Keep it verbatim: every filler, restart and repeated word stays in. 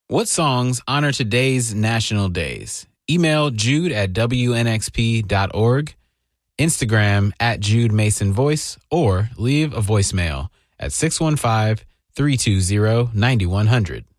What songs honor today's national days? Email Jude at W N X P dot org, Instagram at Jude Mason Voice, or leave a voicemail at six one five, three two zero, nine one zero zero.